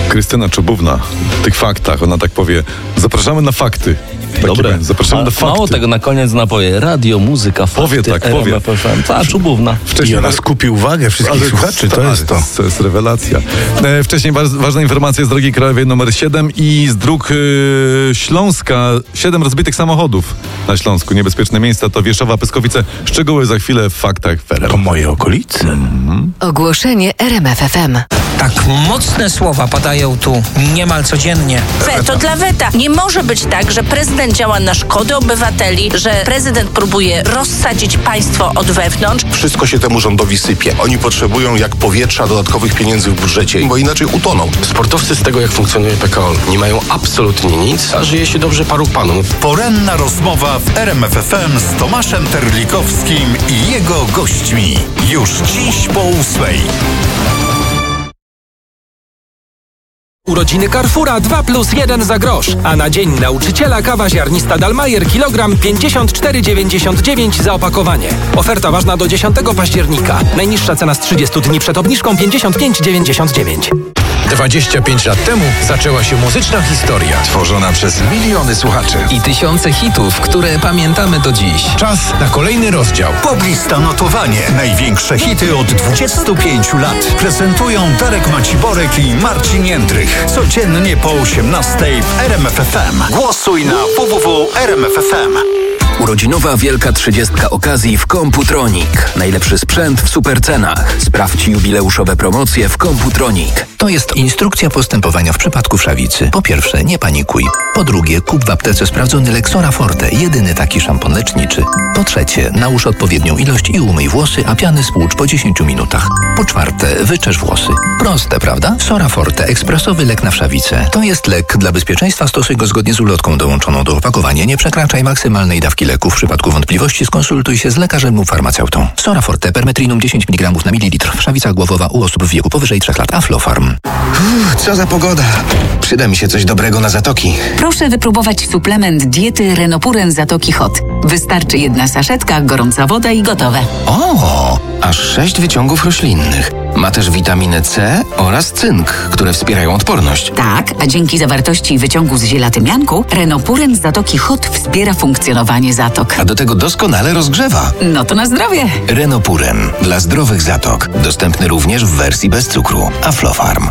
Krystyna Czubówna w tych faktach, ona tak powie, zapraszamy na fakty. Dobre. Zapraszamy na fakty. Mało tego, na koniec napoje. Radio, muzyka, fakty. Powie tak, powie. Czubówna. Wcześniej I ona skupi uwagę wszystkich słuchaczy, to jest to. To jest rewelacja. Wcześniej ważna informacja z drogi krajowej numer 7 i z dróg Śląska. 7 rozbitych samochodów na Śląsku. Niebezpieczne miejsca to Wieszowa, Pyskowice. Szczegóły za chwilę w faktach w RMF. To moje okolice. Ogłoszenie RMF FM. Tak mocne słowa padają tu niemal codziennie. Weto dla weta. Nie może być tak, że prezydent działa na szkodę obywateli, że prezydent próbuje rozsadzić państwo od wewnątrz. Wszystko się temu rządowi sypie. Oni potrzebują jak powietrza dodatkowych pieniędzy w budżecie, bo inaczej utoną. Sportowcy z tego, jak funkcjonuje PKO, nie mają absolutnie nic, a żyje się dobrze paru panom. Poranna rozmowa w RMF FM z Tomaszem Terlikowskim i jego gośćmi. Już dziś po 8:00. Urodziny Carrefoura 2+1 za grosz, a na Dzień Nauczyciela kawa ziarnista Dalmajer kilogram 54,99 za opakowanie. Oferta ważna do 10 października. Najniższa cena z 30 dni przed obniżką 55,99. 25 lat temu zaczęła się muzyczna historia, tworzona przez miliony słuchaczy. I tysiące hitów, które pamiętamy do dziś. Czas na kolejny rozdział. Poblista notowanie. Największe hity od 25 lat. Prezentują Darek Maciborek i Marcin Jędrych. Codziennie po 18:00 w RMF FM. Głosuj na www.rmf.fm. Urodzinowa Wielka 30 okazji w Komputronik. Najlepszy sprzęt w supercenach. Sprawdź jubileuszowe promocje w Komputronik. To jest instrukcja postępowania w przypadku wszawicy. Po pierwsze, nie panikuj. Po drugie, kup w aptece sprawdzony Lexora Forte, jedyny taki szampon leczniczy. Po trzecie, nałóż odpowiednią ilość i umyj włosy, a piany spłucz po 10 minutach. Po czwarte, wyczesz włosy. Proste, prawda? Sora Forte, ekspresowy lek na wszawicę. To jest lek. Dla bezpieczeństwa stosuj go zgodnie z ulotką dołączoną do opakowania. Nie przekraczaj maksymalnej dawki leku. W przypadku wątpliwości skonsultuj się z lekarzem lub farmaceutą. Sora Forte, permetrinum 10 mg na mililitr. Wszawica głowowa u osób w wieku powyżej 3 lat. Aflofarm. Co za pogoda. Przyda mi się coś dobrego na zatoki. Proszę wypróbować suplement diety Renopuren Zatoki Hot. Wystarczy 1 saszetka, gorąca woda i gotowe. O, aż 6 wyciągów roślinnych. Ma też witaminę C oraz cynk, które wspierają odporność. Tak, a dzięki zawartości wyciągu z zielatymianku Renopuren Zatoki Hot wspiera funkcjonowanie zatok. A do tego doskonale rozgrzewa. No to na zdrowie. Renopuren dla zdrowych zatok. Dostępny również w wersji bez cukru. Aflofarm.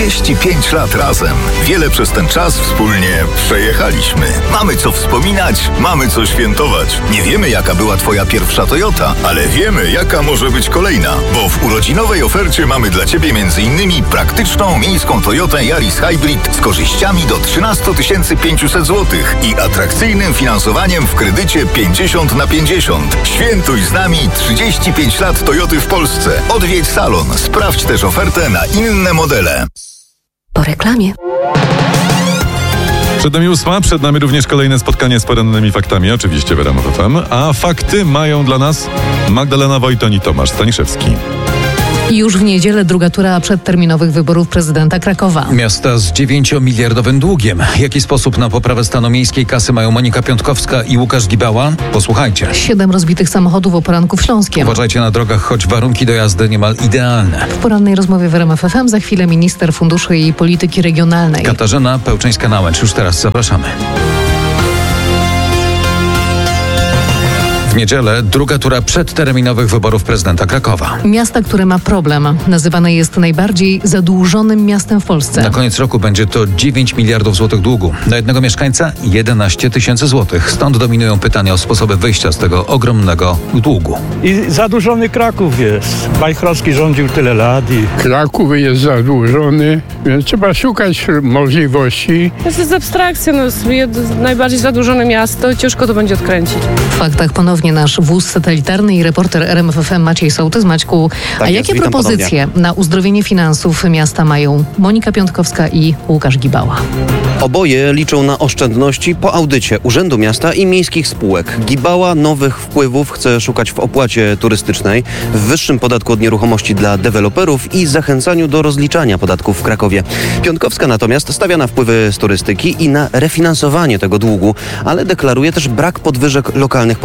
35 lat razem. Wiele przez ten czas wspólnie przejechaliśmy. Mamy co wspominać, mamy co świętować. Nie wiemy, jaka była twoja pierwsza Toyota, ale wiemy, jaka może być kolejna. Bo w urodzinowej ofercie mamy dla ciebie m.in. praktyczną miejską Toyotę Yaris Hybrid z korzyściami do 13 500 zł i atrakcyjnym finansowaniem w kredycie 50/50. Świętuj z nami 35 lat Toyoty w Polsce. Odwiedź salon. Sprawdź też ofertę na inne modele. Po reklamie. Przed nami 8, przed nami również kolejne spotkanie z porannymi faktami, oczywiście w RMF FM, a fakty mają dla nas Magdalena Wojton i Tomasz Staniszewski. Już w niedzielę druga tura przedterminowych wyborów prezydenta Krakowa. Miasta z 9-miliardowym długiem. Jaki sposób na poprawę stanu miejskiej kasy mają Monika Piątkowska i Łukasz Gibała? Posłuchajcie. 7 rozbitych samochodów o poranku w Śląskiem. Uważajcie na drogach, choć warunki do jazdy niemal idealne. W porannej rozmowie w RMF FM za chwilę minister funduszy i polityki regionalnej Katarzyna Pełczyńska-Nałęcz. Już teraz zapraszamy. W niedzielę druga tura przedterminowych wyborów prezydenta Krakowa. Miasta, które ma problem. Nazywane jest najbardziej zadłużonym miastem w Polsce. Na koniec roku będzie to 9 miliardów złotych długu. Na jednego mieszkańca 11 tysięcy złotych. Stąd dominują pytania o sposoby wyjścia z tego ogromnego długu. I zadłużony Kraków jest. Majchrowski rządził tyle lat i... Kraków jest zadłużony, więc trzeba szukać możliwości. To jest abstrakcja, najbardziej zadłużone miasto, ciężko to będzie odkręcić. W faktach ponownie nasz wóz satelitarny i reporter RMF FM Maciej Sołtys. Maćku, a jakie propozycje na uzdrowienie finansów miasta mają Monika Piątkowska i Łukasz Gibała? Oboje liczą na oszczędności po audycie Urzędu Miasta i miejskich spółek. Gibała nowych wpływów chce szukać w opłacie turystycznej, w wyższym podatku od nieruchomości dla deweloperów i zachęcaniu do rozliczania podatków w Krakowie. Piątkowska natomiast stawia na wpływy z turystyki i na refinansowanie tego długu, ale deklaruje też brak podwyżek lokalnych podatków.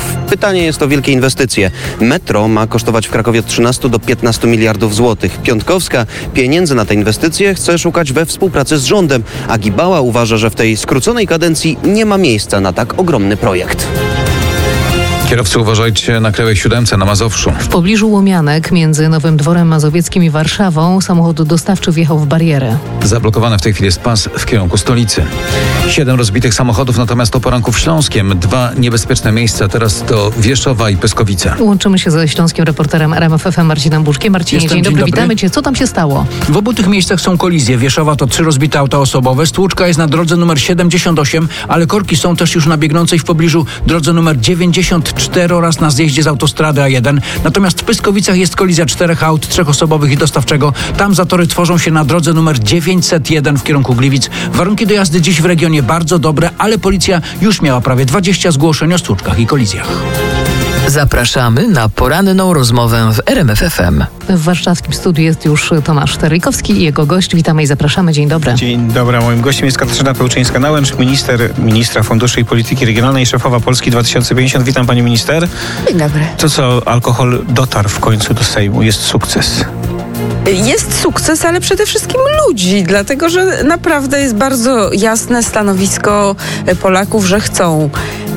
Pytanie jest o wielkie inwestycje. Metro ma kosztować w Krakowie od 13 do 15 miliardów złotych. Piątkowska pieniędzy na te inwestycje chce szukać we współpracy z rządem, a Gibała uważa, że w tej skróconej kadencji nie ma miejsca na tak ogromny projekt. Kierowcy, uważajcie na Krajowej 7 na Mazowszu. W pobliżu Łomianek między Nowym Dworem Mazowieckim i Warszawą samochód dostawczy wjechał w barierę. Zablokowany w tej chwili jest pas w kierunku stolicy. 7 rozbitych samochodów, natomiast o poranku w Śląskiem 2 niebezpieczne miejsca, teraz to Wieszowa i Pyskowice. Łączymy się ze śląskim reporterem RMF FM Marcinem Buszkiem. Marcinie, dzień dobry, witamy Cię. Co tam się stało? W obu tych miejscach są kolizje. Wieszowa to 3 rozbite auta osobowe, stłuczka jest na drodze numer 78, ale korki są też już na biegnącej w pobliżu drodze numer 94 oraz na zjeździe z autostrady A1. Natomiast w Pyskowicach jest kolizja 4 aut, 3 osobowych i dostawczego. Tam zatory tworzą się na drodze numer 901 w kierunku Gliwic. Warunki do jazdy dziś w regionie bardzo dobre, ale policja już miała prawie 20 zgłoszeń o stłuczkach i kolizjach. Zapraszamy na poranną rozmowę w RMF FM. W warszawskim studiu jest już Tomasz Terlikowski i jego gość. Witamy i zapraszamy. Dzień dobry. Dzień dobry. Moim gościem jest Katarzyna Pełczyńska-Nałęcz, ministra funduszy i polityki regionalnej, szefowa Polski 2050. Witam pani minister. Dzień dobry. To co, alkohol dotarł w końcu do Sejmu. Jest sukces. Jest sukces, ale przede wszystkim ludzi, dlatego że naprawdę jest bardzo jasne stanowisko Polaków, że chcą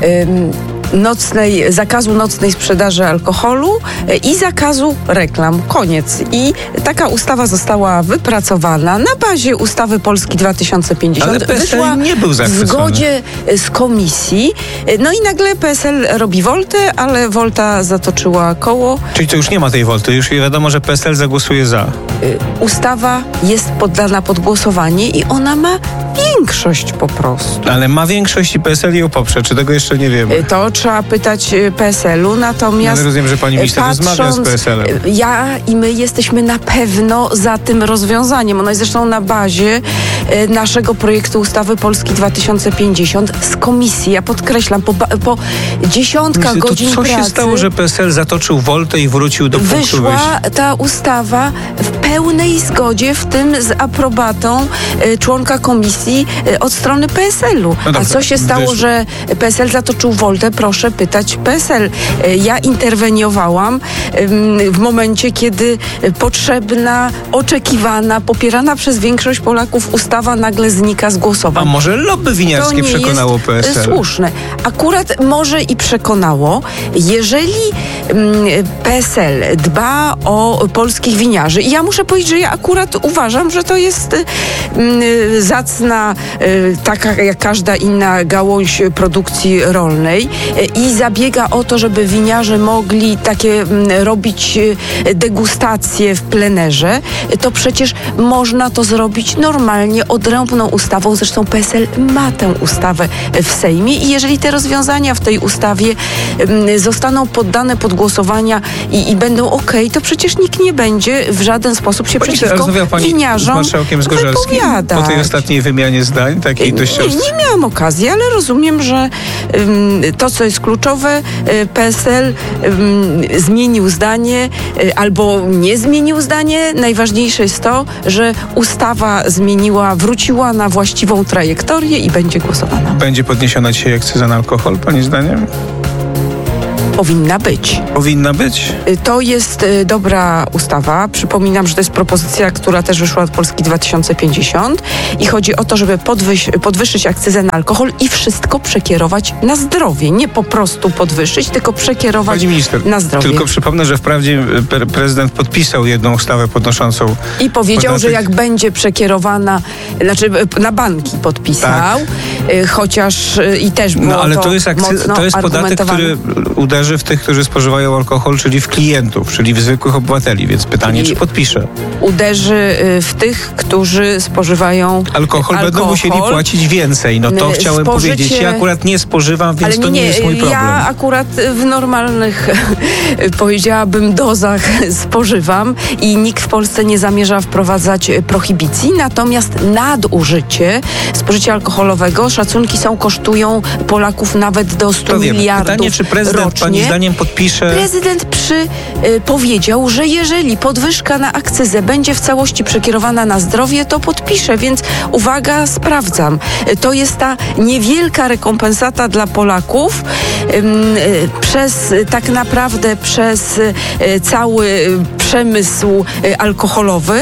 zakazu nocnej sprzedaży alkoholu i zakazu reklam. Koniec. I taka ustawa została wypracowana na bazie ustawy Polski 2050. Ale PSL wyszła nie był zachwycony. w zgodzie z komisji. No i nagle PSL robi woltę, ale wolta zatoczyła koło. Czyli to już nie ma tej wolty. Już wiadomo, że PSL zagłosuje za. Ustawa jest poddana pod głosowanie i ona ma większość po prostu. Ale ma większość i PSL ją poprze. Czy tego jeszcze nie wiemy? To trzeba pytać PSL-u, natomiast ale rozumiem, że pani minister rozmawia z PSL-em. Ja i my jesteśmy na pewno za tym rozwiązaniem. Ono jest zresztą na bazie naszego projektu ustawy Polski 2050 z komisji. Ja podkreślam, po dziesiątkach godzin pracy... Co się stało, że PSL zatoczył woltę i wrócił do punktu wyjścia? Wyszła ta ustawa w pełnej zgodzie, w tym z aprobatą członka komisji od strony PSL-u. No a co się stało, że PSL zatoczył woltę? Proszę pytać PSL. Ja interweniowałam w momencie, kiedy potrzebna, oczekiwana, popierana przez większość Polaków ustawa nagle znika z głosowań. A może lobby winiarskie przekonało PSL? To słuszne. Akurat może i przekonało. Jeżeli PSL dba o polskich winiarzy, i ja muszę powiedzieć, że ja akurat uważam, że to jest zacna, taka jak każda inna gałąź produkcji rolnej i zabiega o to, żeby winiarze mogli takie robić degustacje w plenerze, to przecież można to zrobić normalnie, odrębną ustawą. Zresztą PSL ma tę ustawę w Sejmie i jeżeli te rozwiązania w tej ustawie zostaną poddane pod głosowania i będą okej, to przecież nikt nie będzie w żaden sposób się przeciwko winiarzom z marszałkiem Zgorzelskim po tej ostatniej wymianie zdań, takiej dość nie miałam okazji, ale rozumiem, że to, co jest kluczowe, PSL zmienił zdanie albo nie zmienił zdanie. Najważniejsze jest to, że ustawa wróciła na właściwą trajektorię i będzie głosowana. Będzie podniesiona dzisiaj akcyza na alkohol, pani zdaniem? Powinna być. Powinna być? To jest dobra ustawa. Przypominam, że to jest propozycja, która też wyszła od Polski 2050 i chodzi o to, żeby podwyższyć akcyzę na alkohol i wszystko przekierować na zdrowie. Nie po prostu podwyższyć, tylko przekierować pani minister, na zdrowie. Tylko przypomnę, że wprawdzie prezydent podpisał jedną ustawę podnoszącą i powiedział, że jak będzie przekierowana, znaczy na banki podpisał, tak. Chociaż i też było ale to jest podatek, który uderzy w tych, którzy spożywają alkohol, czyli w klientów, czyli w zwykłych obywateli, więc pytanie, czy podpisze. Uderzy w tych, którzy spożywają alkohol. Będą musieli płacić więcej. No to chciałem powiedzieć. Ja akurat nie spożywam, więc to nie jest mój problem. Ja akurat w normalnych, powiedziałabym, dozach spożywam i nikt w Polsce nie zamierza wprowadzać prohibicji. Natomiast spożycie alkoholowego, szacunki kosztują Polaków nawet do 100 miliardów pytanie, czy prezydent, rocznie. pani zdaniem podpisze... Prezydent powiedział, że jeżeli podwyżka na akcyzę będzie w całości przekierowana na zdrowie, to podpisze, więc uwaga, sprawdzam. To jest ta niewielka rekompensata dla Polaków tak naprawdę przez cały przemysł alkoholowy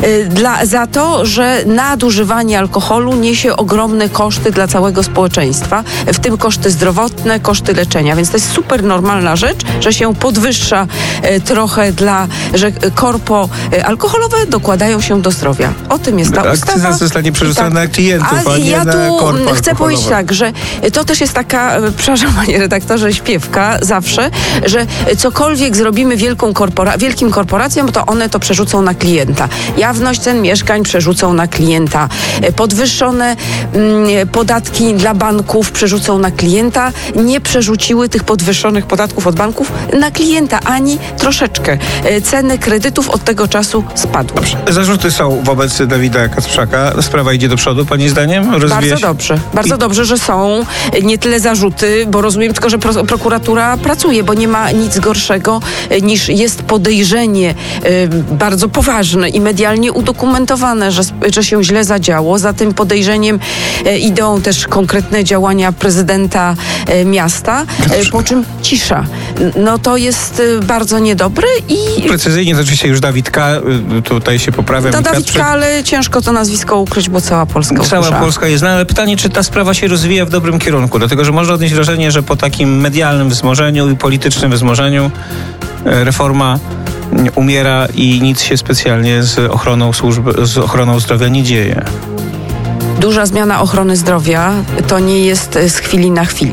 za to, że nadużywanie alkoholu niesie ogromne koszty dla całego społeczeństwa, w tym koszty zdrowotne, koszty leczenia, więc to jest super normalna rzecz, że się podwyższa trochę że korpo alkoholowe dokładają się do zdrowia. O tym jest ta ustawa. Akcyza zostanie przerzucona na klientów, a nie na korpo chcę powiedzieć tak, że to też jest taka, przepraszam panie redaktorze, śpiewka zawsze, że cokolwiek zrobimy wielkim korporacjom, to one to przerzucą na klienta. Jawność cen mieszkań przerzucą na klienta. Podwyższone podatki dla banków przerzucą na klienta. Nie przerzuciły tych podwyższonych podatków od banków na klienta, ani troszeczkę. Ceny kredytów od tego czasu spadły. Dobrze. Zarzuty są wobec Dawida Kacprzaka. Sprawa idzie do przodu, pani zdaniem? Bardzo dobrze. Bardzo dobrze, że są nie tyle zarzuty, bo rozumiem tylko, że prokuratura pracuje, bo nie ma nic gorszego niż jest podejrzenie bardzo poważne i medialnie udokumentowane, że się źle zadziało. Za tym podejrzeniem idą też konkretne działania prezydenta miasta, po czym cisza. No to jest bardzo niedobre i... Precyzyjnie to oczywiście już Dawid K. Tutaj się poprawia. To Dawid K., ale ciężko to nazwisko ukryć, bo cała Polska Cała Polska jest znana, ale pytanie, czy ta sprawa się rozwija w dobrym kierunku, dlatego, że można odnieść wrażenie, że po takim medialnym wzmożeniu i politycznym wzmożeniu reforma umiera i nic się specjalnie z ochroną zdrowia nie dzieje. Duża zmiana ochrony zdrowia to nie jest z chwili na chwilę.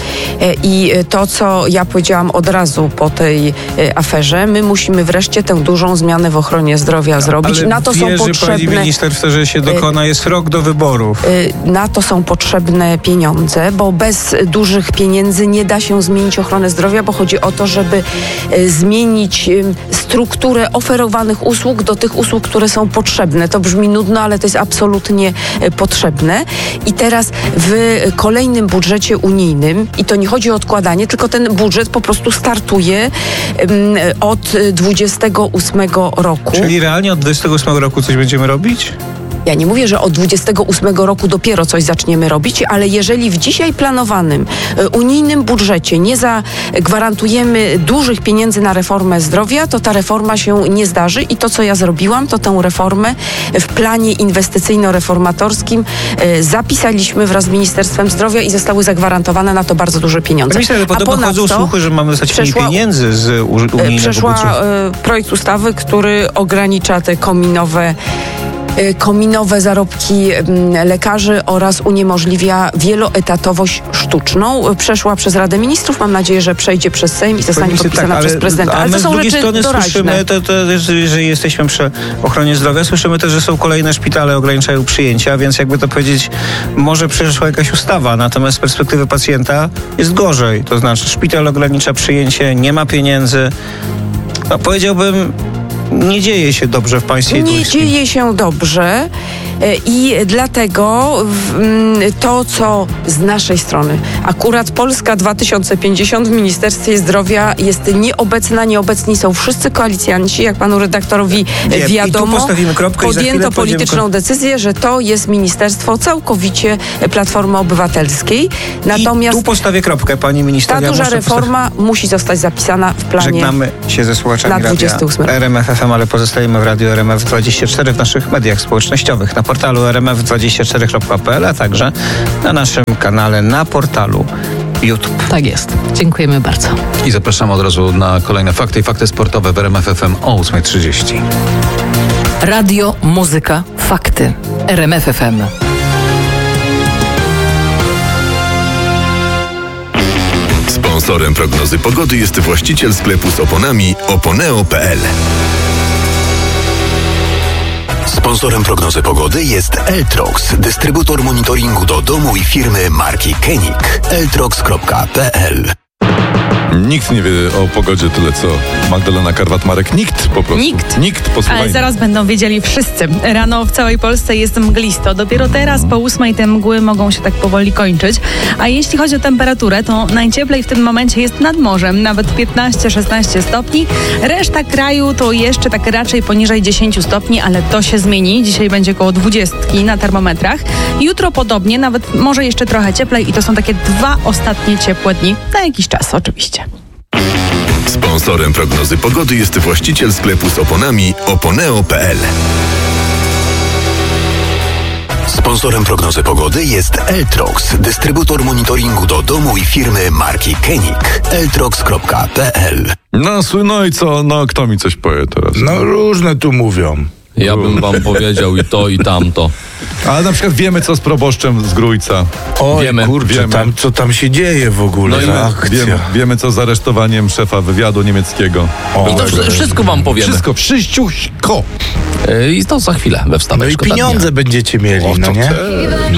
I to, co ja powiedziałam od razu po tej aferze, my musimy wreszcie tę dużą zmianę w ochronie zdrowia zrobić. Ale na to są potrzebne... pani minister w to, że się dokona, jest rok do wyborów. Na to są potrzebne pieniądze, bo bez dużych pieniędzy nie da się zmienić ochrony zdrowia, bo chodzi o to, żeby zmienić strukturę oferowanych usług do tych usług, które są potrzebne. To brzmi nudno, ale to jest absolutnie potrzebne. I teraz w kolejnym budżecie unijnym, i to nie chodzi o odkładanie, tylko ten budżet po prostu startuje od 28 roku. Czyli realnie od 28 roku coś będziemy robić? Ja nie mówię, że od 28 roku dopiero coś zaczniemy robić, ale jeżeli w dzisiaj planowanym unijnym budżecie nie zagwarantujemy dużych pieniędzy na reformę zdrowia, to ta reforma się nie zdarzy i to, co ja zrobiłam, to tę reformę w planie inwestycyjno-reformatorskim zapisaliśmy wraz z Ministerstwem Zdrowia i zostały zagwarantowane na to bardzo duże pieniądze. Myślę, że podobno chodzą słuchy, że mamy dostać mniej pieniędzy z unijnego budżetu. Przeszła projekt ustawy, który ogranicza te kominowe zarobki lekarzy oraz uniemożliwia wieloetatowość sztuczną. Przeszła przez Radę Ministrów, mam nadzieję, że przejdzie przez Sejm i zostanie podpisana przez prezydenta. Ale to są z drugiej strony słyszymy, że jesteśmy przy ochronie zdrowia, słyszymy też, że są kolejne szpitale, ograniczają przyjęcia, więc jakby to powiedzieć, może przeszła jakaś ustawa, natomiast z perspektywy pacjenta jest gorzej. To znaczy szpital ogranicza przyjęcie, nie ma pieniędzy. No, powiedziałbym, nie dzieje się dobrze w państwie tuńskim. Nie dzieje się dobrze i dlatego to, co z naszej strony, akurat Polska 2050 w Ministerstwie Zdrowia jest nieobecna, nieobecni są wszyscy koalicjanci, jak panu redaktorowi wiadomo, podjęto polityczną decyzję, że to jest ministerstwo całkowicie Platformy Obywatelskiej. Natomiast i tu postawię kropkę, pani minister. Ta duża reforma musi zostać zapisana w planie. Żegnamy się ze słuchaczami radia RMF FM, ale pozostajemy w Radiu RMF24 w naszych mediach społecznościowych, na portalu rmf24.pl, a także na naszym kanale na portalu YouTube. Tak jest. Dziękujemy bardzo. I zapraszamy od razu na kolejne fakty i fakty sportowe w RMF FM o 8:30. Radio, muzyka, fakty. RMF FM. Sponsorem prognozy pogody jest właściciel sklepu z oponami oponeo.pl. Sponsorem prognozy pogody jest Eltrox, dystrybutor monitoringu do domu i firmy marki Koenig. eltrox.pl. Nikt nie wie o pogodzie tyle, co Magdalena Karwat-Marek. Nikt po prostu. Nikt, posłuchaj. Ale zaraz będą wiedzieli wszyscy. Rano w całej Polsce jest mglisto. Dopiero teraz po 8 te mgły mogą się tak powoli kończyć. A jeśli chodzi o temperaturę, to najcieplej w tym momencie jest nad morzem. Nawet 15-16 stopni. Reszta kraju to jeszcze tak raczej poniżej 10 stopni, ale to się zmieni. Dzisiaj będzie koło 20 na termometrach. Jutro podobnie, nawet może jeszcze trochę cieplej i to są takie 2 ostatnie ciepłe dni. Na jakiś czas oczywiście. Sponsorem prognozy pogody jest właściciel sklepu z oponami oponeo.pl. Sponsorem prognozy pogody jest Eltrox, dystrybutor monitoringu do domu i firmy marki Koenig. Eltrox.pl. No i co? No kto mi coś powie teraz? No różne tu mówią. Ja bym wam powiedział i to, i tamto. Ale na przykład wiemy, co z proboszczem z Grójca. Oj, kurczę, co tam się dzieje w ogóle. No wiemy, co z aresztowaniem szefa wywiadu niemieckiego. I to wszystko wam powiemy. Wszystko. I to za chwilę we wstaweczce. No i pieniądze będziecie mieli, no nie?